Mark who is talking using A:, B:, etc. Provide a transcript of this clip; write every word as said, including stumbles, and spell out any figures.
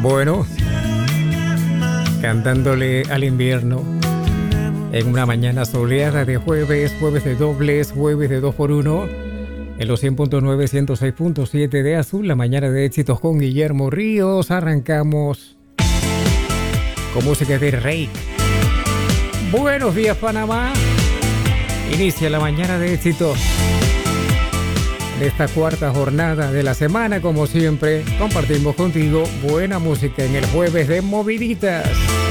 A: Bueno, cantándole al invierno en una mañana soleada de jueves, jueves de dobles, jueves de dos por uno, en los cien punto nueve, ciento seis punto siete de Azul, la mañana de éxitos con Guillermo Ríos. Arrancamos con música de Rey. Buenos días, Panamá. Inicia la mañana de éxitos de esta cuarta jornada de la semana. Como siempre, compartimos contigo buena música en el jueves de Moviditas.